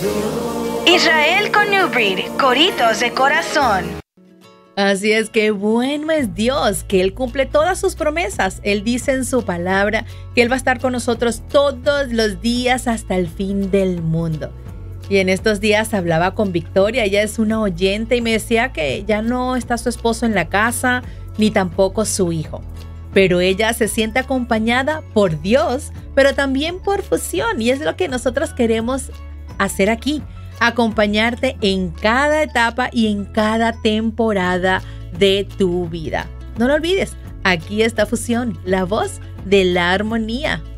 Israel con New Breed, coritos de corazón. Así es que bueno es Dios, que Él cumple todas sus promesas. Él dice en su palabra que Él va a estar con nosotros todos los días hasta el fin del mundo. Y en estos días hablaba con Victoria, ella es una oyente y me decía que ya no está su esposo en la casa, ni tampoco su hijo. Pero ella se siente acompañada por Dios, pero también por Fusión. Y es lo que nosotros queremos hacer aquí, acompañarte en cada etapa y en cada temporada de tu vida. No lo olvides, aquí está Fusión, la voz de la armonía.